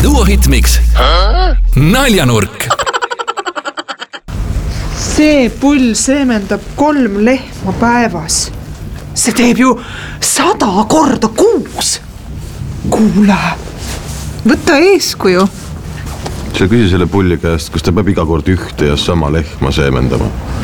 Duo Hitmix naljanurk. See pull seemendab 3 lehma päevas. See teeb ju 100 korda kuus. Kuule, võta eeskuju. Sa küsi selle pulli käest, kas ta peab iga kord ühte ja sama lehma seemendama.